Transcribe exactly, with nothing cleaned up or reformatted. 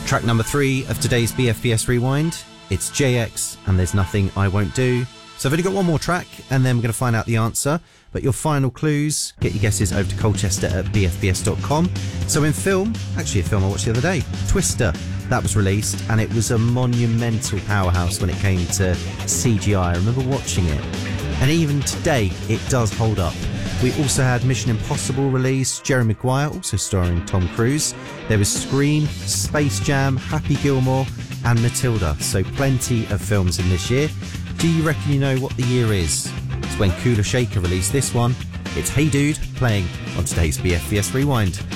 Track number three of today's B F B S Rewind. It's J X and There's Nothing I Won't Do. So I've only got one more track and then we're going to find out the answer. But your final clues, get your guesses over to Colchester at b f b s dot com. So in film, actually a film I watched the other day, Twister, that was released and it was a monumental powerhouse when it came to C G I. I remember watching it. And even today, it does hold up. We also had Mission Impossible released, Jerry Maguire, also starring Tom Cruise. There was Scream, Space Jam, Happy Gilmore, and Matilda. So plenty of films in this year. Do you reckon you know what the year is? It's when Kula Shaker released this one. It's Hey Dude, playing on today's B F B S Rewind.